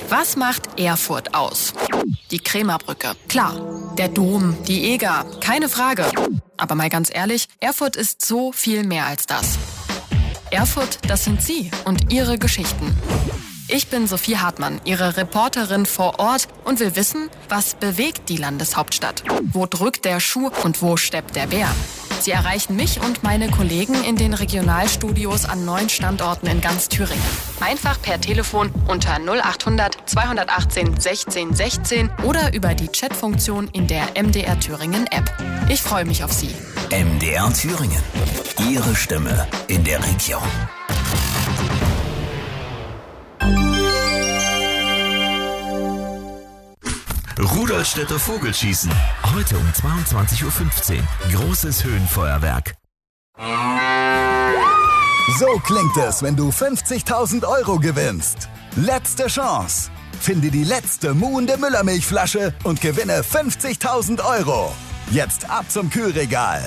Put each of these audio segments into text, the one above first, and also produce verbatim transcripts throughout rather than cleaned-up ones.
Was macht Erfurt aus? Die Krämerbrücke. Klar. Der Dom, die Eger. Keine Frage. Aber mal ganz ehrlich, Erfurt ist so viel mehr als das. Erfurt, das sind Sie und Ihre Geschichten. Ich bin Sophie Hartmann, Ihre Reporterin vor Ort und will wissen, was bewegt die Landeshauptstadt? Wo drückt der Schuh und wo steppt der Bär? Sie erreichen mich und meine Kollegen in den Regionalstudios an neun Standorten in ganz Thüringen. Einfach per Telefon unter null achthundert zweihundertachtzehn sechzehn sechzehn oder über die Chatfunktion in der M D R Thüringen App. Ich freue mich auf Sie. M D R Thüringen. Ihre Stimme in der Region. Rudolstädter Vogelschießen. Heute um zweiundzwanzig Uhr fünfzehn. Großes Höhenfeuerwerk. So klingt es, wenn du fünfzigtausend Euro gewinnst. Letzte Chance. Finde die letzte muhende Müllermilchflasche und gewinne fünfzigtausend Euro. Jetzt ab zum Kühlregal.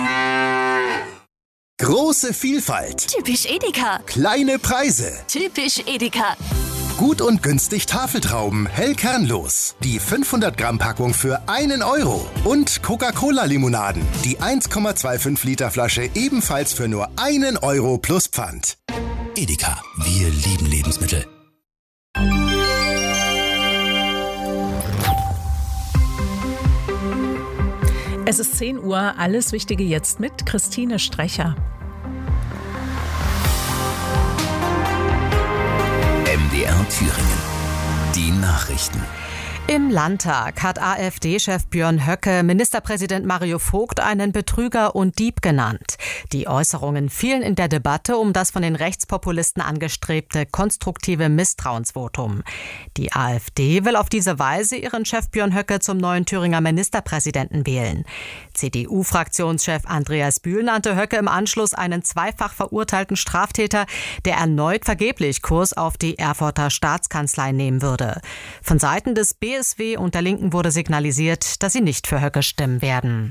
Große Vielfalt. Typisch Edeka. Kleine Preise. Typisch Edeka. Gut und günstig Tafeltrauben, hell kernlos. Die fünfhundert Gramm Packung für einen Euro. Und Coca-Cola-Limonaden. Die eins Komma fünfundzwanzig Liter Flasche ebenfalls für nur einen Euro plus Pfand. Edeka, wir lieben Lebensmittel. Es ist zehn Uhr, alles Wichtige jetzt mit Christine Strecher. M D R Thüringen. Die Nachrichten. Im Landtag hat AfD-Chef Björn Höcke Ministerpräsident Mario Vogt einen Betrüger und Dieb genannt. Die Äußerungen fielen in der Debatte um das von den Rechtspopulisten angestrebte konstruktive Misstrauensvotum. Die AfD will auf diese Weise ihren Chef Björn Höcke zum neuen Thüringer Ministerpräsidenten wählen. C D U-Fraktionschef Andreas Bühl nannte Höcke im Anschluss einen zweifach verurteilten Straftäter, der erneut vergeblich Kurs auf die Erfurter Staatskanzlei nehmen würde. Von Seiten des B S W und der Linken wurde signalisiert, dass sie nicht für Höcke stimmen werden.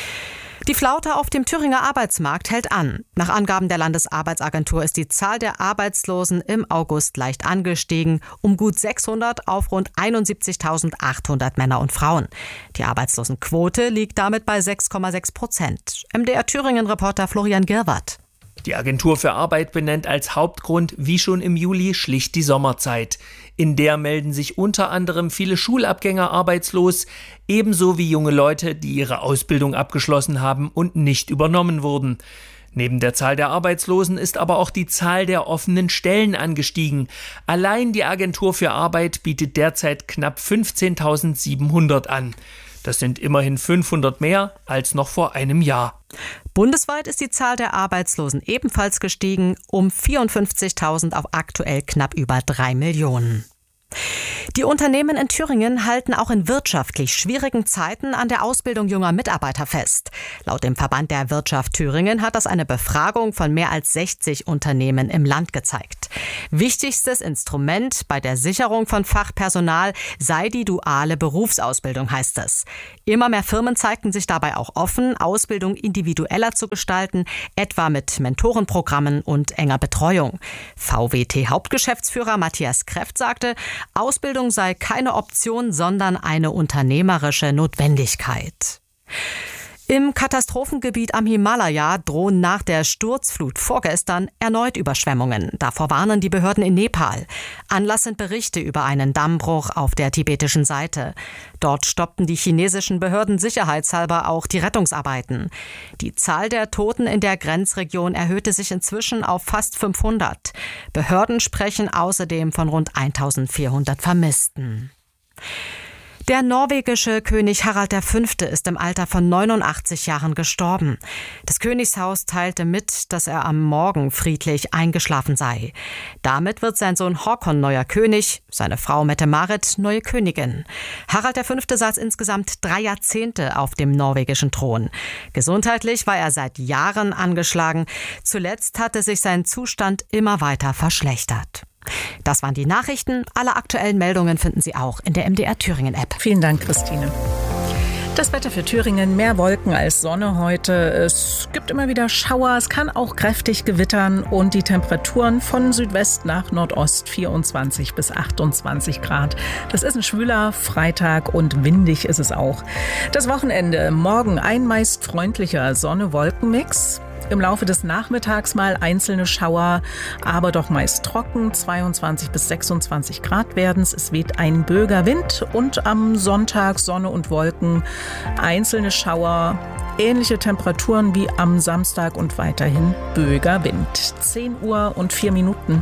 Die Flaute auf dem Thüringer Arbeitsmarkt hält an. Nach Angaben der Landesarbeitsagentur ist die Zahl der Arbeitslosen im August leicht angestiegen, um gut sechshundert auf rund einundsiebzigtausendachthundert Männer und Frauen. Die Arbeitslosenquote liegt damit bei sechs Komma sechs Prozent. M D R Thüringen-Reporter Florian Girwart. Die Agentur für Arbeit benennt als Hauptgrund, wie schon im Juli, schlicht die Sommerzeit. In der melden sich unter anderem viele Schulabgänger arbeitslos, ebenso wie junge Leute, die ihre Ausbildung abgeschlossen haben und nicht übernommen wurden. Neben der Zahl der Arbeitslosen ist aber auch die Zahl der offenen Stellen angestiegen. Allein die Agentur für Arbeit bietet derzeit knapp fünfzehntausendsiebenhundert an. Das sind immerhin fünfhundert mehr als noch vor einem Jahr. Bundesweit ist die Zahl der Arbeitslosen ebenfalls gestiegen, um vierundfünfzigtausend auf aktuell knapp über drei Millionen. Die Unternehmen in Thüringen halten auch in wirtschaftlich schwierigen Zeiten an der Ausbildung junger Mitarbeiter fest. Laut dem Verband der Wirtschaft Thüringen hat das eine Befragung von mehr als sechzig Unternehmen im Land gezeigt. Wichtigstes Instrument bei der Sicherung von Fachpersonal sei die duale Berufsausbildung, heißt es. Immer mehr Firmen zeigten sich dabei auch offen, Ausbildung individueller zu gestalten, etwa mit Mentorenprogrammen und enger Betreuung. V W T-Hauptgeschäftsführer Matthias Kreft sagte, Ausbildung sei keine Option, sondern eine unternehmerische Notwendigkeit. Im Katastrophengebiet am Himalaya drohen nach der Sturzflut vorgestern erneut Überschwemmungen. Davor warnen die Behörden in Nepal. Anlass sind Berichte über einen Dammbruch auf der tibetischen Seite. Dort stoppten die chinesischen Behörden sicherheitshalber auch die Rettungsarbeiten. Die Zahl der Toten in der Grenzregion erhöhte sich inzwischen auf fast fünfhundert. Behörden sprechen außerdem von rund eintausendvierhundert Vermissten. Der norwegische König Harald der Fünfte ist im Alter von neunundachtzig Jahren gestorben. Das Königshaus teilte mit, dass er am Morgen friedlich eingeschlafen sei. Damit wird sein Sohn Håkon neuer König, seine Frau Mette-Marit neue Königin. Harald der Fünfte saß insgesamt drei Jahrzehnte auf dem norwegischen Thron. Gesundheitlich war er seit Jahren angeschlagen. Zuletzt hatte sich sein Zustand immer weiter verschlechtert. Das waren die Nachrichten. Alle aktuellen Meldungen finden Sie auch in der M D R Thüringen App. Vielen Dank, Christine. Das Wetter für Thüringen, mehr Wolken als Sonne heute. Es gibt immer wieder Schauer, es kann auch kräftig gewittern und die Temperaturen von Südwest nach Nordost vierundzwanzig bis achtundzwanzig Grad. Das ist ein schwüler Freitag und windig ist es auch. Das Wochenende, morgen ein meist freundlicher Sonne-Wolken-Mix. Im Laufe des Nachmittags mal einzelne Schauer, aber doch meist trocken. zweiundzwanzig bis sechsundzwanzig Grad werden's. Es weht ein böiger Wind und am Sonntag Sonne und Wolken, einzelne Schauer, ähnliche Temperaturen wie am Samstag und weiterhin böiger Wind. zehn Uhr und vier Minuten.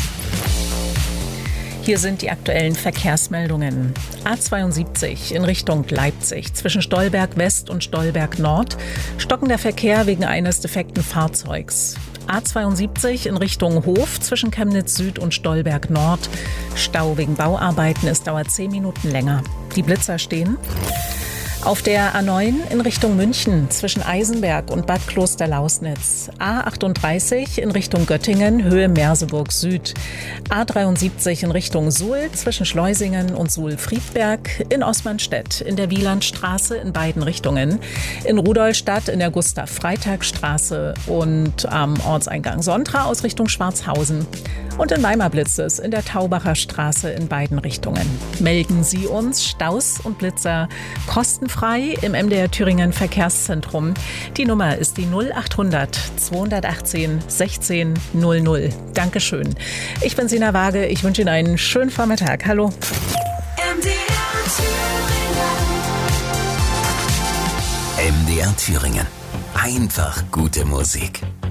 Hier sind die aktuellen Verkehrsmeldungen. A zweiundsiebzig in Richtung Leipzig zwischen Stolberg West und Stolberg Nord. Stockender Verkehr wegen eines defekten Fahrzeugs. A zweiundsiebzig in Richtung Hof zwischen Chemnitz Süd und Stolberg Nord. Stau wegen Bauarbeiten, es dauert zehn Minuten länger. Die Blitzer stehen. Auf der A neun in Richtung München zwischen Eisenberg und Bad Klosterlausnitz. A achtunddreißig in Richtung Göttingen, Höhe Merseburg Süd. A dreiundsiebzig in Richtung Suhl zwischen Schleusingen und Suhl-Friedberg. In Osmanstedt in der Wielandstraße in beiden Richtungen. In Rudolstadt in der Gustav-Freitag-Straße und am Ortseingang Sontra aus Richtung Schwarzhausen. Und in Weimar blitzt es in der Taubacher Straße in beiden Richtungen. Melden Sie uns Staus und Blitzer kostenfrei im M D R Thüringen Verkehrszentrum. Die Nummer ist die null achthundert zweihundertachtzehn sechzehn null null. Dankeschön. Ich bin Sina Waage. Ich wünsche Ihnen einen schönen Vormittag. Hallo. M D R Thüringen. M D R Thüringen. Einfach gute Musik.